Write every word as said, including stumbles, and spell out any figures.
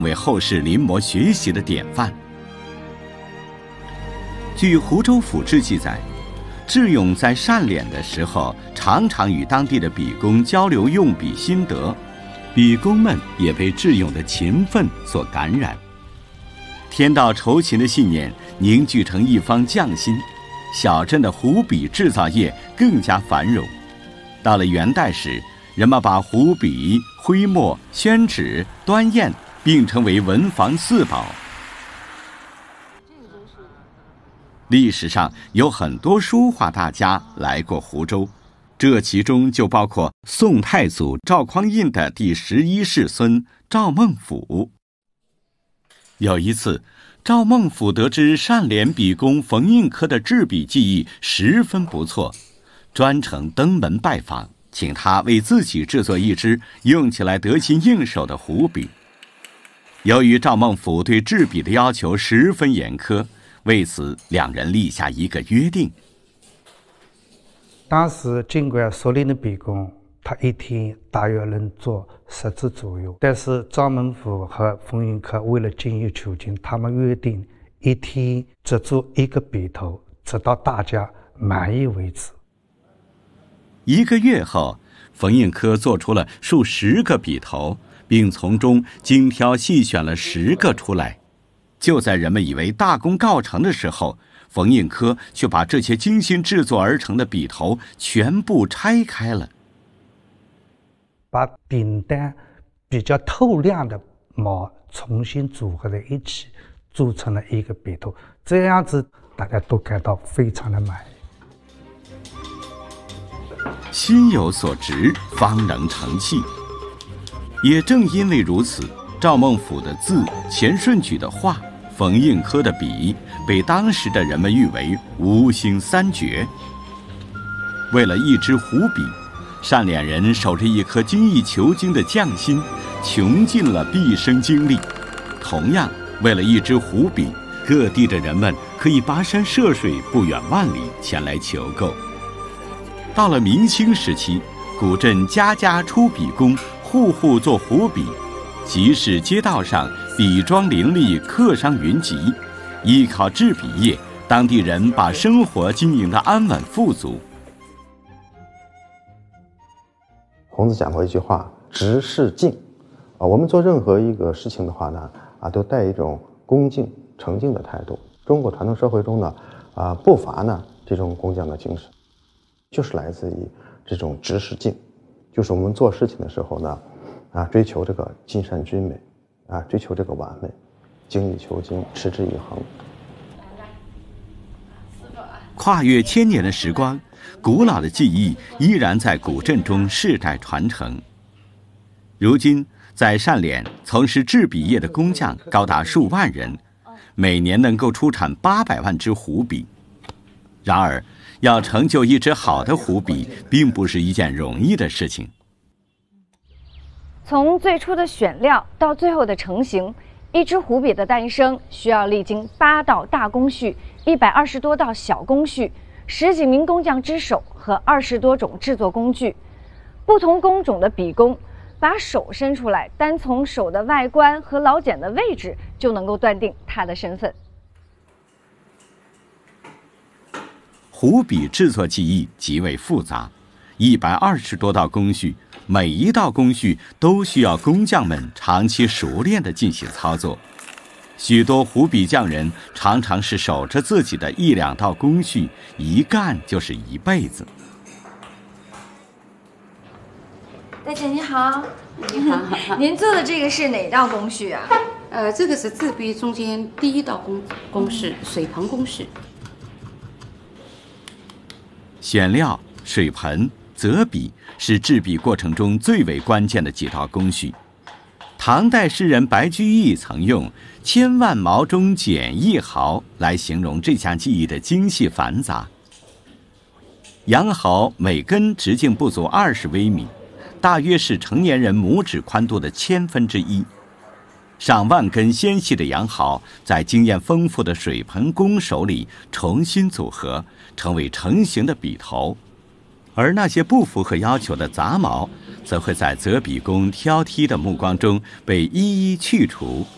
为后世临摹学习的典范。据湖州府志记载，智勇在善敛的时候，常常与当地的笔工交流用笔心得，笔工们也被智勇的勤奋所感染，天道酬勤的信念凝聚成一方匠心，小镇的湖笔制造业更加繁荣。到了元代时，人们把湖笔、徽墨、宣纸、端砚并称为文房四宝。历史上有很多书画大家来过湖州，这其中就包括宋太祖赵匡胤的第十一世孙赵孟俯。有一次，赵孟俯得知善敛笔工冯应科的制笔技艺十分不错，专程登门拜访，请他为自己制作一支用起来得心应手的湖笔。由于赵孟俯对制笔的要求十分严苛，为此两人立下一个约定。 当时尽管熟练的笔工，他一天大约能做十支左右，但是赵孟俯和冯应科为了精益求精，他们约定一天只做一个笔头，直到大家满意为止。 一个月后，冯应科做出了数十个笔头，并从中精挑细选了十个出来。就在人们以为大功告成的时候，冯应科却把这些精心制作而成的笔头全部拆开了， 把顶端比较透亮的毛重新组合在一起，做成了一个笔头。这样子大家都感到非常的满意。 心有所值，方能成器。也正因为如此，赵孟俯的字、钱顺举的画、冯应科的笔，被当时的人们誉为吴兴三绝。为了一支湖笔，善敛人守着一颗精益求精的匠心，穷尽了毕生精力。同样，为了一支湖笔，各地的人们可以跋山涉水，不远万里前来求购。到了明清时期，古镇家家出笔工，户户做湖笔，集市街道上笔庄林立，客商云集。依靠制笔业，当地人把生活经营得安稳富足。 孔子讲过一句话：“直视敬。”啊，我们做任何一个事情的话呢，啊，都带一种恭敬、诚敬的态度。中国传统社会中呢，啊，不乏呢这种工匠的精神，就是来自于这种直视敬，就是我们做事情的时候呢，啊，追求这个尽善均美，啊，追求这个完美，精益求精，持之以恒。 跨越千年的时光，古老的技艺依然在古镇中世代传承。如今，在善敛从事制笔业的工匠高达数万人，每年能够出产八百万支湖笔。然而，要成就一支好的湖笔，并不是一件容易的事情。 从最初的选料到最后的成型，一支湖笔的诞生需要历经八道大工序、一百二十多道小工序、十几名工匠之手和二十多种制作工具。不同工种的笔工把手伸出来，单从手的外观和老茧的位置就能够断定他的身份。 湖笔制作技艺极为复杂，一百二十多道工序，每一道工序都需要工匠们长期熟练地进行操作。许多湖笔匠人常常是守着自己的一两道工序，一干就是一辈子。 大姐你好。你好。您做的这个是哪道工序啊？ 呃，这个是制笔中间第一道工工序，水盆工序。 选料、水盆、择笔是制笔过程中最为关键的几道工序。唐代诗人白居易曾用“千万毛中捡一毫”来形容这项技艺的精细繁杂。羊毫每根直径不足二十微米，大约是成年人拇指宽度的千分之一。上万根纤细的羊毫在经验丰富的水盆工手里重新组合，成为成型的笔头。而那些不符合要求的杂毛，则会在择笔工挑剔的目光中被一一去除，